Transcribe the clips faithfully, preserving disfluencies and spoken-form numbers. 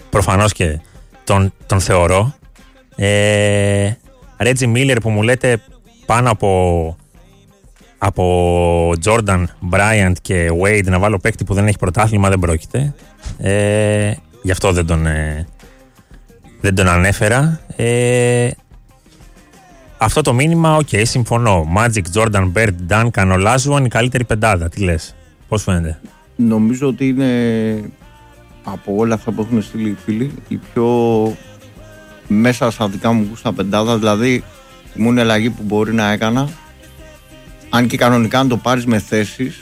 προφανώς και τον, τον θεωρώ. Ε, Ρέτζι Μίλλερ που μου λέτε πάνω από από Τζόρνταν, Μπράιαντ και Wade να βάλω παίκτη που δεν έχει πρωτάθλημα δεν πρόκειται. Ε, γι' αυτό δεν τον, ε, δεν τον ανέφερα. Ε, αυτό το μήνυμα, οκ, okay, συμφωνώ. Magic, Jordan, Bird, Duncan, Olajuwon, η καλύτερη πεντάδα. Τι λες, πώς φαίνεται? Νομίζω ότι είναι από όλα αυτά που έχουν στείλει οι φίλοι η πιο μέσα στα δικά μου γούστα πεντάδα. Δηλαδή η μόνη αλλαγή που μπορεί να έκανα, αν και κανονικά αν το πάρεις με θέσεις,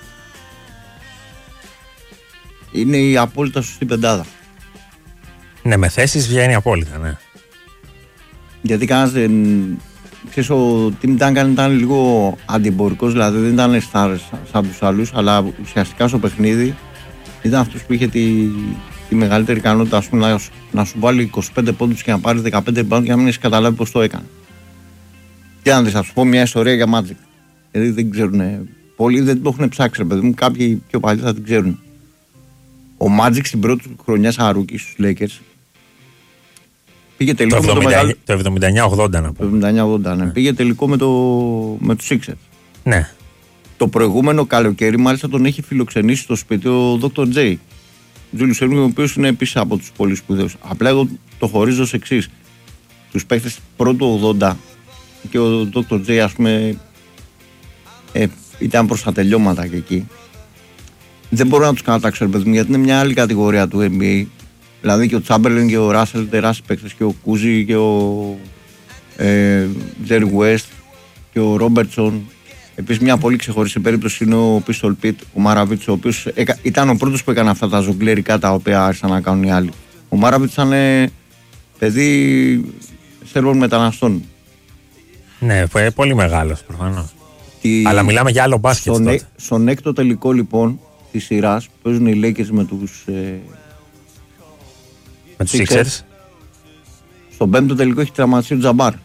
είναι η απόλυτα σωστή πεντάδα. Ναι, με θέσεις βγαίνει απόλυτα, ναι. Γιατί κανένας δεν... Ξέρεις, ο Tim Duncan ήταν λίγο αντιεμπορικός, δηλαδή δεν ήταν σαν, σαν τους άλλους, αλλά ουσιαστικά στο παιχνίδι ήταν αυτός που είχε τη, τη μεγαλύτερη ικανότητα, ας πούμε, να, να σου βάλει είκοσι πέντε πόντους και να πάρει δεκαπέντε rebound και να μην έχεις καταλάβει πώς το έκανε. Και αν δεις, θα σου πω μια ιστορία για Magic. Γιατί δεν ξέρουν, πολλοί δεν το έχουν ψάξει, ρε παιδί μου, κάποιοι πιο παλιοί θα την ξέρουν. Ο Magic στην πρώτη χρονιά σαν rookie στους Lakers πήγε τελικό το, με το μεγάλο... το εβδομήντα εννιά ογδόντα να πω. Το εβδομήντα εννιά ογδόντα, ναι. Ναι. Πήγε τελικό με, το... με τους Sixers. Ναι. Το προηγούμενο καλοκαίρι μάλιστα τον έχει φιλοξενήσει στο σπίτι ο Δόκτωρ J. Τζούλιους Έρβινγκ, ο οποίος είναι επίσης από τους πολύ σπουδαίους. Απλά εγώ το χωρίζω ως εξής. Τους παίκτες πρώτου ογδόντα και ο Δόκτωρ J, ας πούμε, ε, ήταν προς τα τελειώματα και εκεί. Δεν μπορώ να τους κατατάξω, παιδί μου, γιατί είναι μια άλλη κατηγορία του N B A. Δηλαδή και ο Τσάμπερλιν και ο Ράσελ, τεράστιοι παίκτες, και ο Κούζι και ο Τζέρι West και ο Ρόμπερτσον. Επίσης, μια πολύ ξεχωριστή περίπτωση είναι ο Πίστολ Πιτ, ο Μάραβιτς, ο οποίος έκα, ήταν ο πρώτος που έκανε αυτά τα ζογκλερικά τα οποία άρχισαν να κάνουν οι άλλοι. Ο Μάραβιτς ήταν ε, παιδί Σέρβων μεταναστών. Ναι, πολύ μεγάλος προφανώς. Τη... Αλλά μιλάμε για άλλο μπάσκετ. Στον, στον έκτο τελικό λοιπόν της σειράς παίζουν οι Lakers με τους ε, με τους Sixers. Στον πέμπτο τελικό έχει τραυματιστεί ο Τζαμπάρ.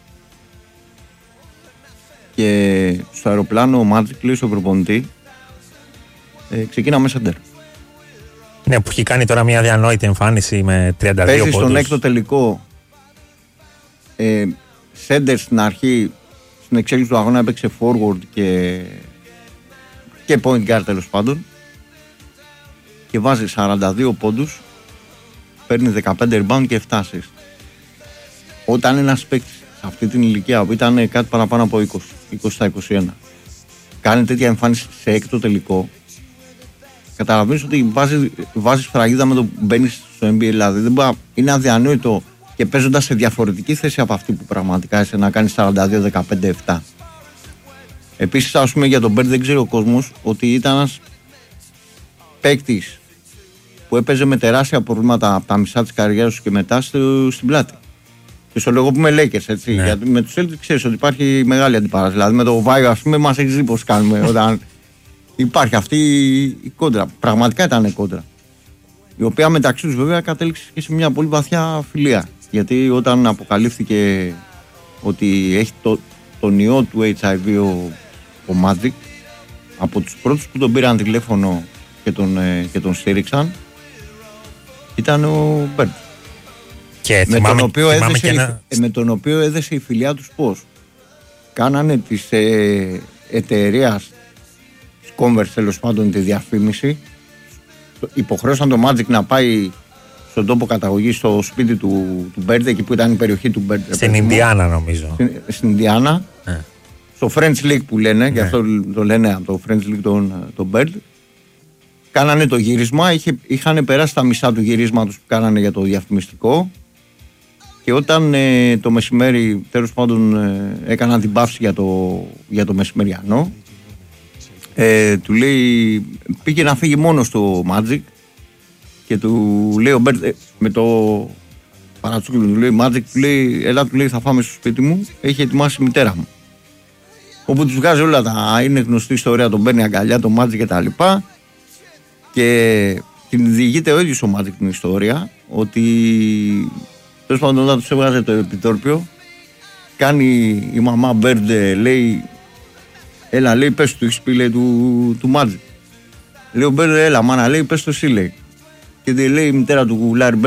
Και στο αεροπλάνο ο Magic λέει στον προπονητή ε, ξεκίναμε σέντερ. Ναι, που έχει κάνει τώρα μια διανόητη εμφάνιση με τριάντα δύο πόντους. πόντους. Στον έκτο τελικό ε, σέντερ στην αρχή, στην εξέλιξη του αγώνα έπαιξε forward και, και point guard τέλος πάντων, και βάζει σαράντα δύο πόντους, παίρνει δεκαπέντε rebound και επτά assist. Όταν ένας παίκτης σε αυτή την ηλικία που ήταν κάτι παραπάνω από είκοσι, είκοσι στα είκοσι ένα, κάνει τέτοια εμφάνιση σε έκτο τελικό, καταλαβαίνεις ότι βάζεις, βάζεις φραγίδα με το που μπαίνεις στο N B A. Δηλαδή δεν μπορεί, είναι αδιανόητο, και παίζοντας σε διαφορετική θέση από αυτή που πραγματικά είσαι, να κάνεις σαράντα δύο δεκαπέντε επτά. Επίσης, ας πούμε, για τον Bird δεν ξέρει ο κόσμος ότι ήταν ένας παίκτης που έπαιζε με τεράστια προβλήματα από τα μισά της καριέρας του και μετά στο, στην πλάτη. Και στο λόγο που με Lakers, έτσι. Ναι. Γιατί με τους Celtics ξέρεις ότι υπάρχει μεγάλη αντιπαράσταση. Δηλαδή με το Βάιο, ας πούμε, μας έχεις δει πώς κάνουμε όταν υπάρχει αυτή η κόντρα. Πραγματικά ήταν κόντρα. Η οποία μεταξύ τους βέβαια κατέληξε και σε μια πολύ βαθιά φιλία. Γιατί όταν αποκαλύφθηκε ότι έχει το, τον ιό του H I V ο, ο Magic, από τους πρώτους που τον πήραν τηλέφωνο και τον, και τον στήριξαν ήταν ο Bird. Και με, θυμάμαι, τον οποίο έδεσε, ένα... με τον οποίο έδεσε η φιλιά τους πώς. Κάνανε της ε, εταιρείας Converse, τέλος πάντων, τη διαφήμιση. Υποχρέωσαν το Magic να πάει στον τόπο καταγωγής, στο σπίτι του, του Bird, εκεί που ήταν η περιοχή του Bird. Στην Ινδιάνα, νομίζω. Στην, στην Ινδιάνα. Ε. Στο French League που λένε, ναι. Γι' αυτό το λένε από το French League τον, τον Bird. Κάνανε το γύρισμα, είχε, είχαν περάσει τα μισά του γυρίσματος που κάνανε για το διαφημιστικό. Και όταν ε, το μεσημέρι, τέλος πάντων, ε, έκαναν την παύση για το, για το μεσημεριανό, ε, του λέει, πήγε να φύγει μόνο στο Magic και του λέει ο Μπέρτ, ε, με το παρατσούκλι του λέει Magic, του λέει, έλα, του λέει, θα φάμε στο σπίτι μου, έχει ετοιμάσει η μητέρα μου. Όπου τους βγάζει όλα τα, είναι γνωστή ιστορία, τον παίρνει αγκαλιά, το Magic και τα λοιπά, και την διηγείται ο ίδιος ο Magic την ιστορία, ότι τέλος πάντων όταν τους έβγαζε το επιτόρπιο, κάνει η μαμά Μπέρντε, λέει, έλα, λέει, πες του, έχεις πει, λέει, του, του Magic. Λέει ο Μπέρντε, έλα μάνα, λέει, πες το εσύ, λέει. Και λέει η μητέρα του Λάρι